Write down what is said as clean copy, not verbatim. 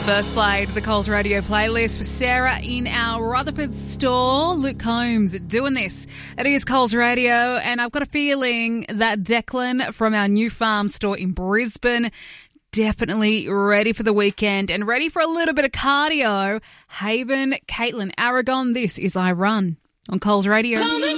First played the Coles Radio playlist with Sarah in our Rutherford store. Luke Combs doing this. It is Coles Radio, and I've got a feeling that Declan from our New Farm store in Brisbane definitely ready for the weekend and ready for a little bit of cardio. Haven, Caitlin Aragon, this is I Run on Coles Radio.